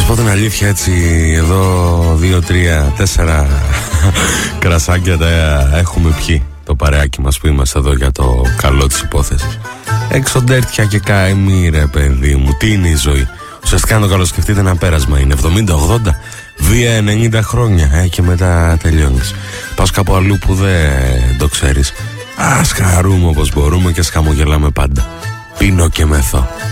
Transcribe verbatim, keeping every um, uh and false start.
πω την αλήθεια, έτσι εδώ δύο, τρία, τέσσερα κρασάκια τα έχουμε πιει το παρεάκι μας που είμαστε εδώ για το καλό της υπόθεσης. Έξω ντέρτια και καημοί, ρε παιδί μου, τι είναι η ζωή. Ουσιαστικά αν το καλοσκεφτείτε ένα πέρασμα είναι εβδομήντα ογδόντα, βία ενενήντα χρόνια, ε, και μετά τελειώνεις. Πας κάπου αλλού που δεν το ξέρεις. Ας χαρούμε όπως μπορούμε και ας χαμογελάμε πάντα. Πίνω και μεθώ.